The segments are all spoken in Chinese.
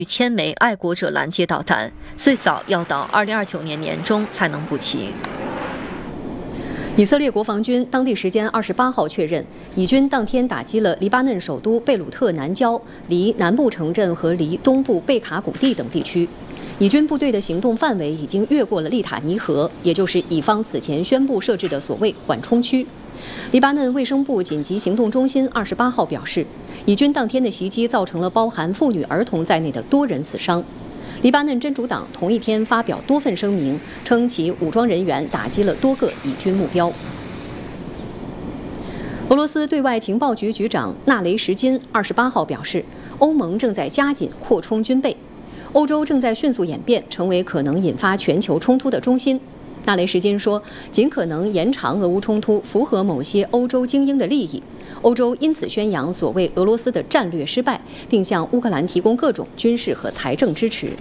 1000枚爱国者拦截导弹，最早要到2029年年中才能补齐。 以色列国防军当地时间28号确认，以军当天打击了黎巴嫩首都贝鲁特南郊、离南部城镇和离东部贝卡谷地等地区。以军部队的行动范围已经越过了利塔尼河，也就是以方此前宣布设置的所谓缓冲区。黎巴嫩卫生部紧急行动中心28号表示，以军当天的袭击造成了包含妇女、儿童在内的多人死伤。黎巴嫩真主党同一天发表多份声明，称其武装人员打击了多个以军目标。俄罗斯对外情报局局长纳雷什金28号表示，欧盟正在加紧扩充军备，欧洲正在迅速演变，成为可能引发全球冲突的中心。纳雷什金说，尽可能延长俄乌冲突符合某些欧洲精英的利益，欧洲因此宣扬所谓俄罗斯的战略失败，并向乌克兰提供各种军事和财政支持。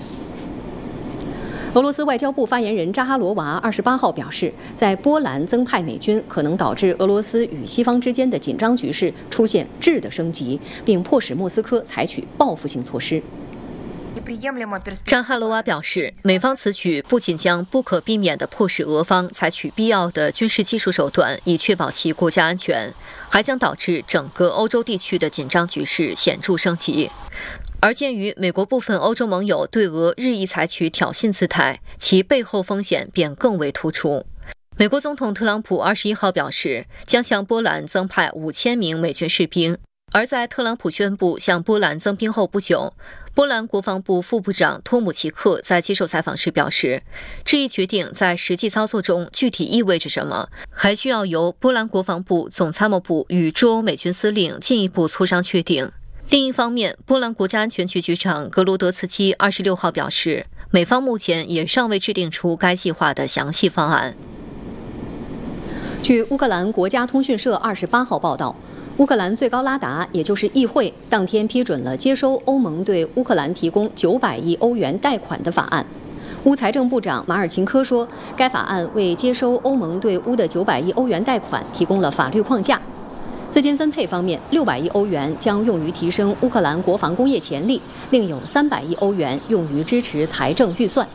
俄罗斯外交部发言人扎哈罗娃28号表示，在波兰增派美军可能导致俄罗斯与西方之间的紧张局势出现质的升级，并迫使莫斯科采取报复性措施。 扎哈罗娃表示，美方此举不仅将不可避免地迫使俄方采取必要的军事技术手段以确保其国家安全，还将导致整个欧洲地区的紧张局势显著升级。而鉴于美国部分欧洲盟友对俄日益采取挑衅姿态，其背后风险便更为突出。美国总统特朗普21号表示，将向波兰增派5000名美军士兵。而在特朗普宣布向波兰增兵后不久，波兰国防部副部长托姆奇克在接受采访时表示，这一决定在实际操作中具体意味着什么，还需要由波兰国防部总参谋部与驻欧美军司令进一步磋商确定。另一方面，波兰国家安全局局长格罗德茨基26号表示，美方目前也尚未制定出该计划的详细方案。 据乌克兰国家通讯社28号报道，乌克兰最高拉达，也就是议会，当天批准了接收欧盟对乌克兰提供900亿欧元贷款的法案。乌财政部长马尔钦科说，该法案为接收欧盟对乌的900亿欧元贷款提供了法律框架。资金分配方面，600亿欧元将用于提升乌克兰国防工业潜力，另有300亿欧元用于支持财政预算。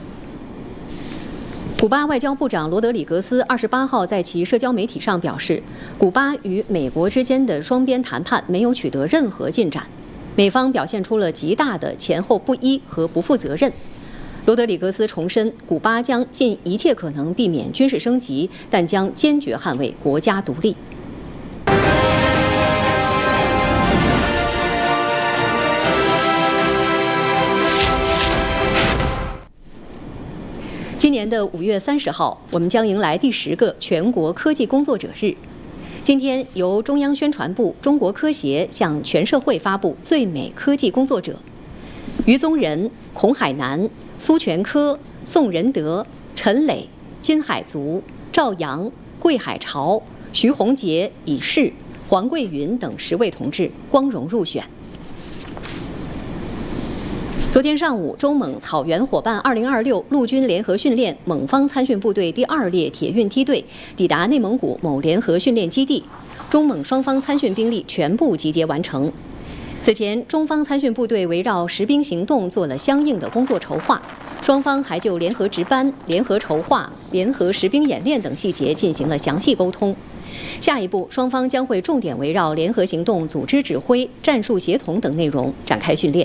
古巴外交部长罗德里格斯28号在其社交媒体上表示，古巴与美国之间的双边谈判没有取得任何进展，美方表现出了极大的前后不一和不负责任。罗德里格斯重申，古巴将尽一切可能避免军事升级，但将坚决捍卫国家独立。今年的5月30号，我们将迎来第10个全国科技工作者日。今天，由中央宣传部、中国科协向全社会发布最美科技工作者：于宗仁、孔海南、苏全科、宋仁德、陈磊、金海足、赵阳、桂海潮、徐宏杰、李世、黄桂云等10位同志光荣入选。昨天上午，中蒙草原伙伴2026陆军联合训练蒙方参训部队第2列铁运梯队抵达内蒙古某联合训练基地，中蒙双方参训兵力全部集结完成。此前，中方参训部队围绕实兵行动做了相应的工作筹划，双方还就联合值班、联合筹划、联合实兵演练等细节进行了详细沟通。下一步，双方将会重点围绕联合行动组织指挥、战术协同等内容展开训练。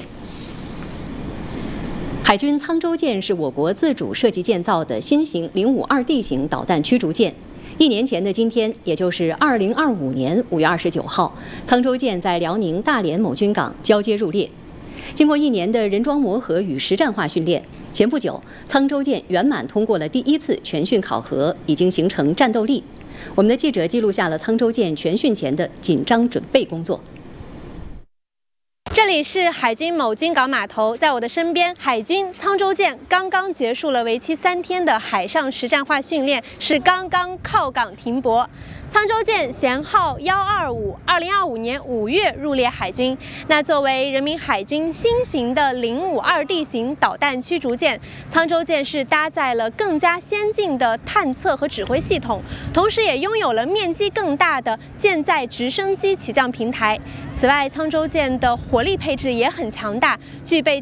海军沧州舰是我国自主设计建造的新型052D 型导弹驱逐舰。1年前的今天，也就是2025年5月29号，沧州舰在辽宁大连某军港交接入列。经过1年的人装磨合与实战化训练，前不久，沧州舰圆满通过了第1次全训考核，已经形成战斗力。我们的记者记录下了沧州舰全训前的紧张准备工作。 这里是海军某军港码头，在我的身边，海军沧州舰刚刚结束了为期3天的海上实战化训练，是刚刚靠港停泊。沧州舰舷号125，2025年5月入列海军。那作为人民海军新型的052D 型导弹驱逐舰，沧州舰是搭载了更加先进的探测和指挥系统，同时也拥有了面积更大的舰载直升机起降平台。此外，沧州舰的火力配置也很强大，具备